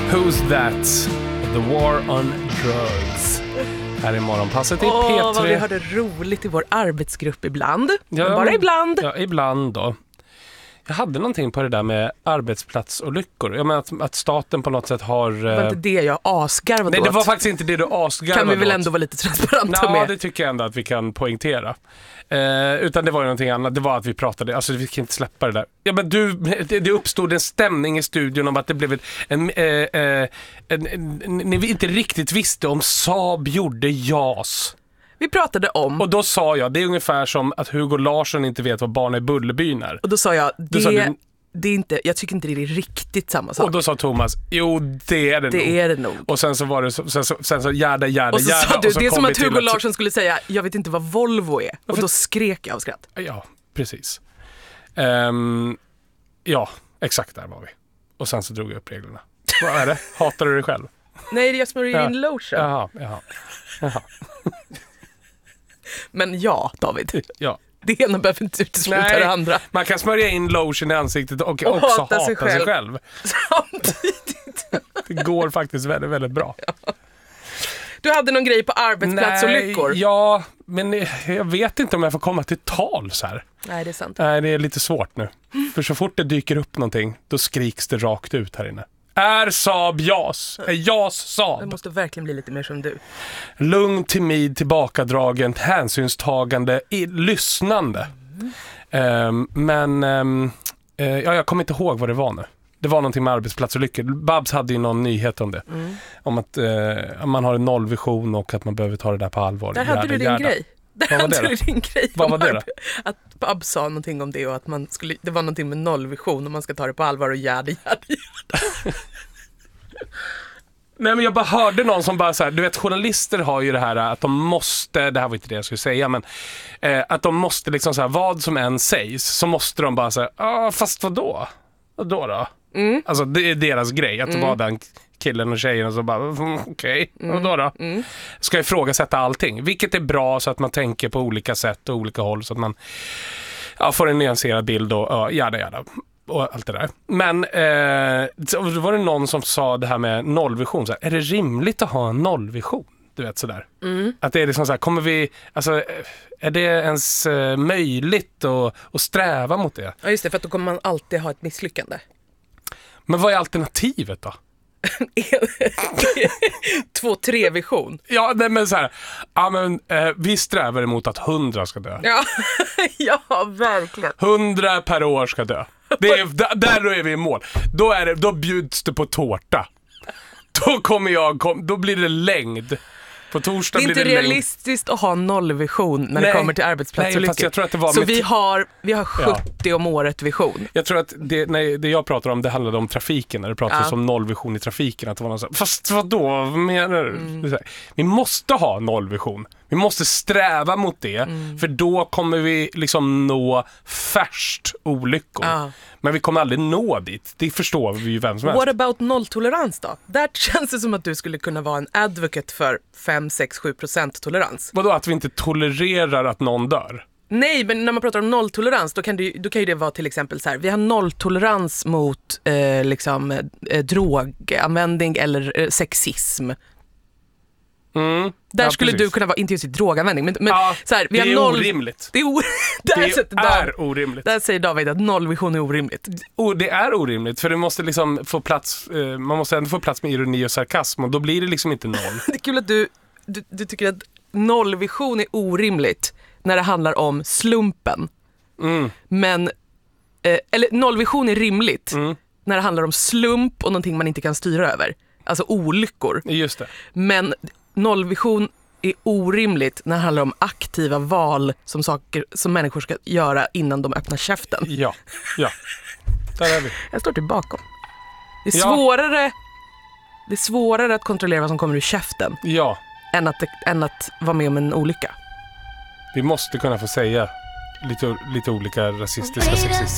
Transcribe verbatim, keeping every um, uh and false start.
Who's That? The War on Drugs. Här är morgonpasset i Åh, P tre. vad vi hörde roligt i vår arbetsgrupp ibland. Ja, men bara ibland. Ja, ibland då. Jag hade någonting på det där med arbetsplatsolyckor. Jag menar att, att staten på något sätt har... Det var inte det jag asgarvade Nej, åt. det var faktiskt inte det du asgarvade Kan vi väl åt. ändå vara lite transparenta Ja, med? det tycker jag ändå att vi kan poängtera. Eh, utan det var ju någonting annat. Det var att vi pratade, alltså vi kan inte släppa det där. Ja, men du, det, det uppstod en stämning i studion om att det blev en, en, eh, en, en, en ni inte riktigt visste om Saab gjorde JAS. Vi pratade om... Och då sa jag, det är ungefär som att Hugo Larsson inte vet vad Barn i Bullerbyn är. Och då sa jag, det, sa du, det är inte, jag tycker inte det är riktigt samma sak. Och då sa Thomas, jo det är det, det nog. är det nog. Och sen så var det, så, sen så, sen så järda, järda, och så järda. sa du, och så det är som vi att Hugo att, Larsson skulle säga, jag vet inte vad Volvo är. Och då skrek jag av skratt. Ja, precis. Um, ja, exakt där var vi. Och sen så drog jag upp reglerna. Vad är det? Hatar du dig själv? Nej, jag smörjer ja. in lotion. Jaha, jaha. jaha. Men ja, David. Ja. Det ena behöver inte utesluta Nej, det andra. Man kan smörja in lotion i ansiktet och, och också hata, hata sig själv. sig själv. Samtidigt. Det går faktiskt väldigt, väldigt bra. Ja. Du hade någon grej på arbetsplatsolyckor. Nej, ja, men jag vet inte om jag får komma till tals här. Nej, det är sant. Nej, det är lite svårt nu. Mm. För så fort det dyker upp någonting, då skriks det rakt ut här inne. Är Saab JAS? Är JAS Saab? Det måste verkligen bli lite mer som du. Lugn, timid, tillbakadragen, hänsynstagande, i, lyssnande. Mm. Um, men um, uh, ja, jag kommer inte ihåg vad det var nu. Det var någonting med arbetsplatsolyckor. Babs hade ju någon nyhet om det. Mm. Om att uh, man har en nollvision och att man behöver ta det där på allvar. Där hade du din gärda. grej. Där vad hade var det du din grej. Vad var det då? Att Babs sa någonting om det och att man skulle, det var någonting med nollvision och man ska ta det på allvar och gärda, gärda, gärda. Nej, men jag bara hörde någon som bara så här, du vet, journalister har ju det här att de måste, det här var inte det jag skulle säga, men eh, att de måste liksom så här, vad som än sägs så måste de bara säga, ah, fast vadå? Vadå då? Mm. Alltså det är deras grej, att mm. vara den killen och tjejen och så bara, mm, okej, okay, mm. vadå då? Mm. Ska ifrågasätta allting, vilket är bra så att man tänker på olika sätt och olika håll så att man ja, får en nyanserad bild och ja, jada, jada. Och allt det där. Men eh, då var det någon som sa det här med nollvision. Så här, är det rimligt att ha en nollvision? Du vet sådär. Mm. Att det är liksom så här, kommer vi, alltså, är det ens eh, möjligt att, att sträva mot det? Ja just det, för att då kommer man alltid ha ett misslyckande. Men vad är alternativet då? Två, tre vision. Ja, nej, men så här, ja, men, eh, vi strävar emot att hundra ska dö. Ja, ja verkligen. Hundra per år ska dö. Det är, där, där är vi i mål. Då, är det, då bjuds det på tårta. Då kommer jag, kom, då blir det längd. På torsdag det är blir inte det realistiskt längd. Att ha nollvision när nej, det kommer till arbetsplatsolyckor. Så vi har, vi har sjuttio ja. om året vision. Jag tror att det, nej, det jag pratar om, det handlade om trafiken. När det pratades ja. om nollvision i trafiken. Att det var någon så här, fast vadå, vad menar du? Mm. Vi måste ha nollvision. Vi måste sträva mot det. Mm. För då kommer vi liksom nå färst olyckor. Ja. Men vi kommer aldrig nå dit. Det förstår vi ju vem som helst. What about nolltolerans då? Där känns det som att du skulle kunna vara en advocate för fem, sex, sju procent tolerans. Vadå, att vi inte tolererar att någon dör? Nej, men när man pratar om nolltolerans då kan det, då kan ju det vara till exempel så här, vi har nolltolerans mot eh, liksom, eh, droganvändning eller eh, sexism. Mm. Där ja, skulle precis. du kunna vara, inte just i droganvändning, men, men ja, så här, vi det har är noll, orimligt. Det är, o, där det sätter är David, orimligt. Där säger David att nollvision är orimligt. Och det är orimligt, för det måste liksom få plats, eh, man måste ändå få plats med ironi och sarkasm, och då blir det liksom inte noll. Det är kul att du, du, du tycker att nollvision är orimligt när det handlar om slumpen. Mm. Men, eh, eller nollvision är rimligt mm. när det handlar om slump och någonting man inte kan styra över. Alltså olyckor. Just det. Men nollvision är orimligt när det handlar om aktiva val som saker som människor ska göra innan de öppnar käften. Ja, ja. Där är vi. Jag står tillbaka. Det är ja. svårare det är svårare att kontrollera vad som kommer ur käften. Ja. Än att, än att vara med om en olycka. Vi måste kunna få säga lite, lite olika rasistiska, sexistiska